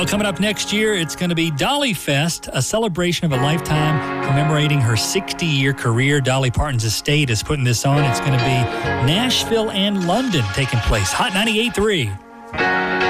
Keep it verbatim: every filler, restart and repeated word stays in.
Well, coming up next year, it's going to be Dolly Fest, a celebration of a lifetime commemorating her sixty-year career. Dolly Parton's estate is putting this on. It's going to be Nashville and London taking place. Hot ninety-eight point three.